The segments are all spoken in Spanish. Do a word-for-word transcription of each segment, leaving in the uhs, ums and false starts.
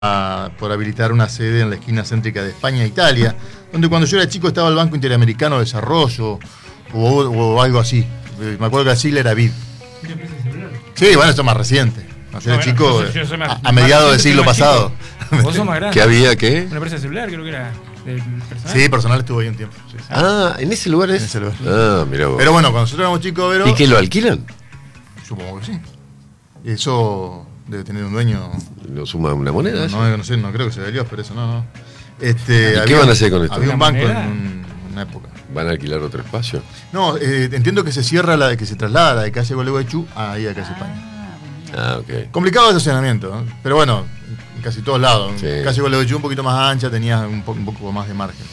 por habilitar una sede en la esquina céntrica de España e Italia, donde cuando yo era chico estaba el Banco Interamericano de Desarrollo o, o algo así. Me acuerdo que la sigla era B I D. Sí, bueno, esto es más reciente. Cuando yo era bueno, chico, yo soy, yo soy más, a, a mediados del siglo pasado. Vos sos más grande. ¿Qué había qué? Una empresa celular, creo que era. Del personal. Sí, personal estuvo ahí un tiempo. Sí, sí. Ah, ¿en ese lugar es? En ese lugar. Ah, mirá vos. Pero bueno, cuando nosotros éramos chicos, Vero, ¿Y qué, lo alquilan? supongo que sí. Eso debe tener un dueño. ¿Lo suma una moneda? No, no, no sé, no creo que sea de Dios, pero eso no, no. Este, ¿Y había, qué van a hacer con esto? Había un ¿La banco en moneda? un- una época. ¿Van a alquilar otro espacio? No, eh, entiendo que se cierra la de que se traslada la de calle Gualeguaychú a ahí a calle España. Ah, ok. Complicado el estacionamiento, ¿no? Pero bueno, en casi todos lados. Sí. Calle Gualeguaychú un poquito más ancha, tenía un, po- un poco más de margen.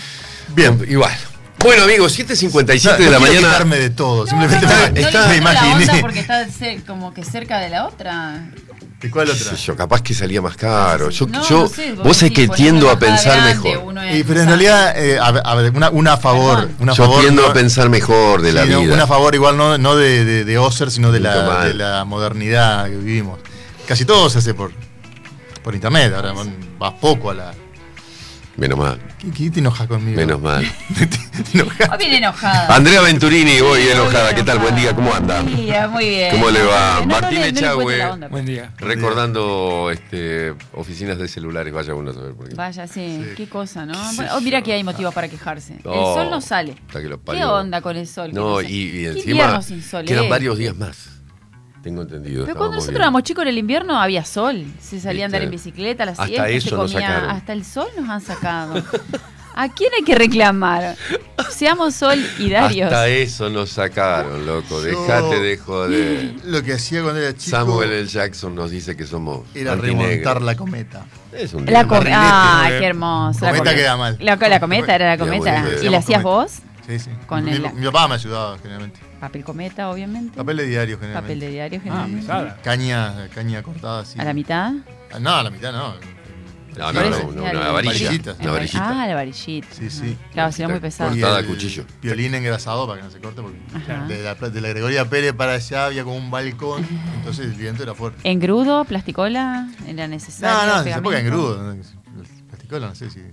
Bien. Igual. Bueno, amigos, siete cincuenta y siete de la no quiero mañana. quejarme de todo, No, simplemente no, no, me, no le me encuentro la imaginé. onda porque está cer- como que cerca de la otra. ¿Y cuál Qué otra? sé yo, capaz que salía más caro. Yo, No, yo no sé, vos sabés que decís, tiendo a poniendo pensar más grande, mejor. uno Y, es pero en más- realidad, eh, a ver, a ver, una, una a favor. Perdón. Una a Yo favor, tiendo no- a pensar mejor de la sí, no, vida. una a favor igual no, no de, de, de Ocer, sino de Mucho la, mal. de la modernidad que vivimos. Casi todo se hace por, por internet. Ahora vas poco a la. Menos mal, ¿Qué, qué te enojas conmigo? menos mal. te, te enojas. Oh, viene enojada. Andrea Venturini, hoy Sí, enojada. muy ¿Qué tal? Buen día, ¿cómo anda? Buen día, muy bien. ¿Cómo le va? No, no, Martín no le- no le Echagüe. encuentro la onda. Buen día. Recordando este, oficinas de celulares, vaya uno a saber por qué. Vaya, sí, Sí. qué cosa, ¿no? sé Bueno, oh, mira yo? que hay motivos para quejarse. El Oh, sol no sale. hasta que lo ¿Qué parió. onda con el sol? Que No, sé. y, y ¿Qué encima invierno sin sol, quedan eh? varios días más. Tengo entendido. Pero cuando estábamos nosotros viendo. éramos chicos en el invierno había sol. Se salía a andar ¿Viste? en bicicleta, a la Hasta siesta, se eso nos comía. sacaron. Hasta el sol nos han sacado. ¿A quién hay que reclamar? Seamos solidarios. Hasta eso nos sacaron, loco. Yo- Dejate de joder. Lo que hacía cuando era chico Samuel L. Jackson nos dice que somos era antinegros. remontar la cometa. Es un La día. com- barrilete, ah, eh. qué hermoso. La Cometa com- queda mal. La, la cometa era la Queda cometa. bonito. ¿Y Decíamos la hacías cometa. vos? Sí, sí. Con mi, el- mi papá me ayudaba generalmente. Papel cometa, obviamente. Papel de diario generalmente. Papel de diario, Ah, generalmente. pesada. Caña, caña cortada así. ¿A la mitad? Ah, no, a la mitad no. No, Por no, eso, no, no, mira, una el- varilla. varillita. Una varillita. Ah, la varillita. Sí, sí. Claro, si era muy pesado. Y Cortada el a cuchillo. Violín engrasado para que no se corte. Porque Ajá. de la, de la Gregoria Pérez para allá había como un balcón. Entonces el viento era fuerte. ¿Engrudo, plasticola? ¿Era necesario? No, no, se época en pegamento? grudo. Plasticola, no sé si.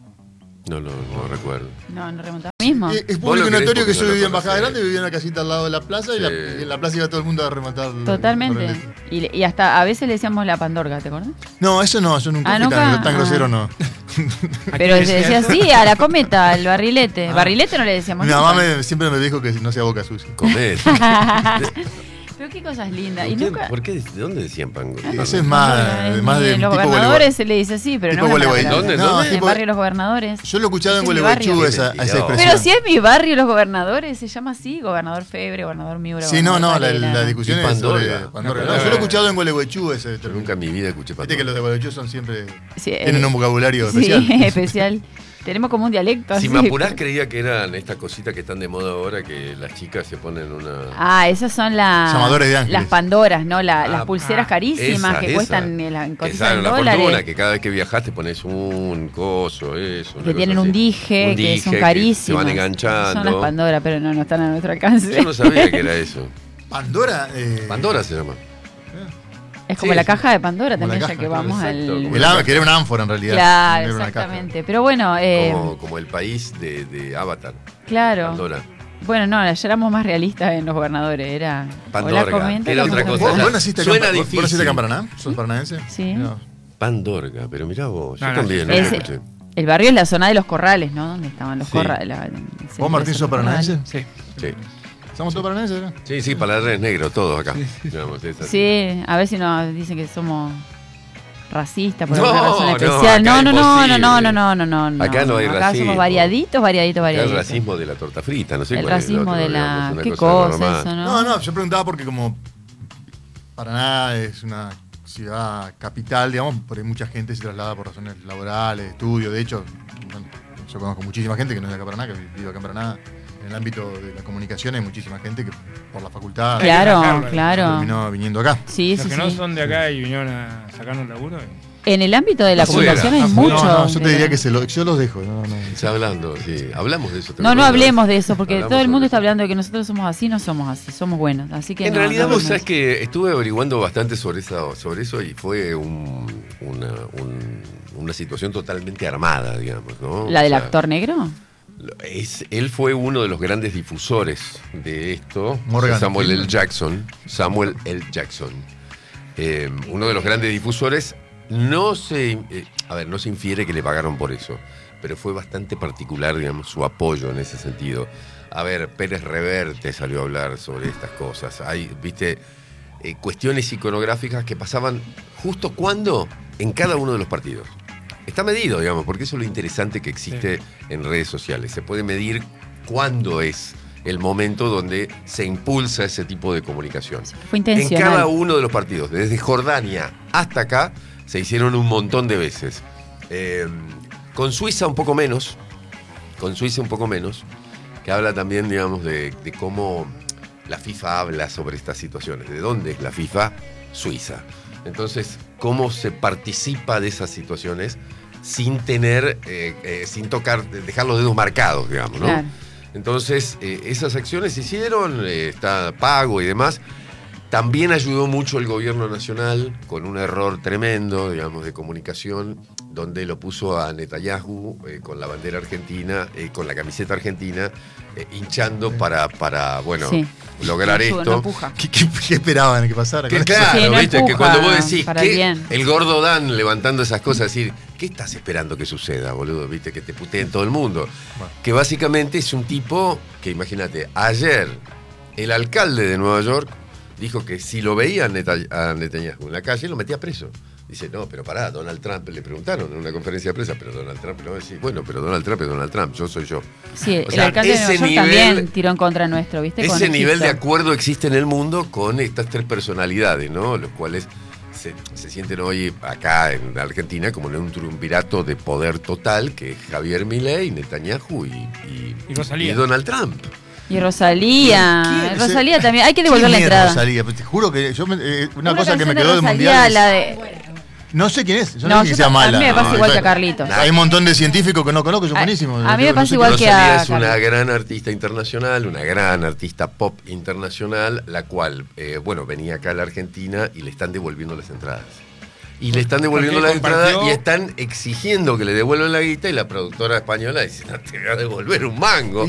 No, no, no recuerdo. No, no remontaba. Mismo. Eh, Es Vos lo público y querés notorio que porque yo no lo vivía en Bajada conocés. Grande, vivía en una casita al lado de la plaza y, la, Sí. y en la plaza iba todo el mundo a rematar. Totalmente. los- Y, le- y hasta a veces le decíamos la pandorga, ¿te acuerdas? No, eso no, yo nunca Ah, fui tan, ¿nunca? tan Ah. grosero, no. Pero qué se decía decía eso? así, a la cometa, al barrilete. Ah. Barrilete no le decíamos Mi nunca. mamá me- siempre me dijo que no sea boca sucia. Comer. Pero qué cosas lindas. Y ¿Por qué- nunca... ¿Por qué? ¿De dónde decían pango? Ese es más, Es más de en los tipo gobernadores Gualeguay- se le dice así, pero tipo no es una Gualeguay- palabra. ¿Dónde? No, ¿Dónde? En el tipo- barrio de los gobernadores. Yo lo he escuchado en Ese es mi Gualeguaychú barrio. esa, esa Mentiroso. expresión. Pero si es mi barrio los gobernadores, se llama así, gobernador Febre, gobernador Miura. Sí, no, no, la, gobernador la Varela. discusión Y es sobre Pandorga. Pandorga. No, No, pero- yo lo he escuchado en Gualeguaychú ese Yo término. nunca en mi vida escuché Viste pango. que los de Gualeguaychú son siempre. Sí, tienen eh, un vocabulario Sí, especial. especial. Tenemos como un dialecto Si así. me apurás, creía que eran estas cositas que están de moda ahora, que las chicas se ponen una... Ah, esas son las Llamadores de ángeles. las Pandoras, ¿no? La- Ah, las pulseras ah, carísimas esa, que esa. cuestan en la en que cotizan saben en la dólares. fortuna, que cada vez que viajás te pones un coso, eso. una Que cosa tienen un así. dije, Un que dije son que carísimos. Se van enganchando. Son las Pandora, pero no, no están a nuestro alcance. Yo no sabía que era eso. Pandora. Eh, Pandora se llama. Es como Sí, la sí. caja de Pandora Como la también, ya caja, que vamos exacto, al... como el am- que era una ánfora en realidad. Claro, Era una caja. exactamente. Pero bueno, eh, Como, como el país de, de Avatar. claro. Pandora. Bueno, no, ya éramos más realistas en los gobernadores. Era. Pandorga, Hola, comenta, era ¿cómo otra estás? cosa. ¿Vos, vos naciste acá, Suena vos- difícil. ¿Vos naciste acá en Paraná? ¿Sos paranaense? Sí. No. Pandorga, pero mirá vos. Yo No, no, también. No es- lo escuché. El barrio es la zona de los corrales, ¿no? Donde estaban los Sí. corrales. la- ¿Vos, Martín, sos paranaense? Sí. Sí. ¿Somos todos paranaenses acá? Sí, sí, paladres negros, todos acá. Digamos, es así. Sí, a ver si nos dicen que somos racistas por No, alguna razón no, especial. acá No, no, no, no, imposible. no, no, no, no, no, no. Acá no hay Acá racismo. somos variaditos, variaditos, El variaditos. racismo de la torta frita, no sé El cuál es racismo otro, de digamos, la... una ¿Qué cosa cosa normal. eso, no? No, no, yo preguntaba porque como Paraná es una ciudad capital, digamos, por ahí mucha gente se traslada por razones laborales, estudio. De hecho, bueno, yo conozco muchísima gente que no es de acá Paraná, que vive acá en Paraná. En el ámbito de la comunicación hay muchísima gente que por la facultad Claro, Claro, claro. terminó viniendo acá. Sí, Los sí, que no sí. son de acá y vinieron a sacarnos el laburo. eh, En el ámbito de la Afuera, comunicación hay afuera. mucho. No, no, yo te de- diría que se lo, yo los dejo. No, no. Está hablando, sí. Hablamos de eso. ¿te No, no acuerdas? hablemos de eso, porque Hablamos todo el mundo sobre está eso. hablando de que nosotros somos así, no somos así, somos buenos. Así que En no, realidad, no vos hablemos sabés de eso. que estuve averiguando bastante sobre eso, sobre eso y fue un- una, un- una situación totalmente armada, digamos, ¿no? ¿La del O sea, actor negro? Es, él fue uno de los grandes difusores de esto, Morgan Samuel L. Freeman. Jackson. Samuel L. Jackson. Eh, uno de los grandes difusores. No se, eh, a ver, no se infiere que le pagaron por eso, pero fue bastante particular, digamos, su apoyo en ese sentido. A ver, Pérez Reverte salió a hablar sobre estas cosas. Hay, viste, eh, cuestiones iconográficas que pasaban justo cuando en cada uno de los partidos. Está medido, digamos, porque eso es lo interesante que existe en redes sociales. Se puede medir cuándo es el momento donde se impulsa ese tipo de comunicación. Fue En intencional. cada uno de los partidos, desde Jordania hasta acá, se hicieron un montón de veces. Eh, con Suiza un poco menos, con Suiza un poco menos, que habla también, digamos, de, de cómo la FIFA habla sobre estas situaciones. ¿De dónde es la FIFA? Suiza. Entonces, cómo se participa de esas situaciones sin tener, eh, eh, sin tocar, dejar los dedos marcados, digamos, ¿no? Claro. Entonces, eh, esas acciones se hicieron, eh, está pago y demás. También ayudó mucho el gobierno nacional con un error tremendo, digamos, de comunicación, donde lo puso a Netanyahu eh, con la bandera argentina, eh, con la camiseta argentina, eh, hinchando para, para bueno, Sí. lograr No, esto. no empuja. ¿Qué, qué, qué esperaban que pasara? Que con eso? claro, Sí, no viste, que empuja cuando vos decís para el que bien. el gordo Dan levantando esas cosas, decir, ¿qué estás esperando que suceda, boludo? Viste, que te puteen todo el mundo. Bueno. Que básicamente es un tipo que, imagínate, ayer el alcalde de Nueva York dijo que si lo veía a Neta- a Netanyahu en la calle, lo metía preso. Dice, no, pero pará, Donald Trump, le preguntaron en una conferencia de prensa, pero Donald Trump, no va a decir, bueno, pero Donald Trump es Donald Trump, yo soy yo. Sí, O el sea, alcalde de Nueva ese York nivel- también tiró en contra nuestro, ¿viste? Con Ese nivel de Egipto. acuerdo existe en el mundo con estas tres personalidades, ¿no? Los cuales se, se sienten hoy acá en Argentina como en un triunvirato de poder total, que es Javier Milei, Netanyahu y, y, Y Rosalía. y Donald Trump. Y Rosalía. ¿Quién? Rosalía también. Hay que ¿Quién devolver la es entrada. Rosalía? Te juro que yo me- eh, una, cosa que canción me de quedó del Rosalía, mundial. es- la de... No sé quién es. Yo No, no, sé yo que sea ta- a mala. mí me pasa No, igual que a bueno. Carlitos. Hay un montón de científicos que no conozco, son A- buenísimos. a mí me No pasa sé igual quién que Rosalía a es una Carlos. gran artista internacional, una gran artista pop internacional, la cual, eh, bueno, venía acá a la Argentina y le están devolviendo las entradas. Y le están devolviendo Porque las entradas compartió- y están exigiendo que le devuelvan la guita y la productora española dice, no te voy a devolver un mango.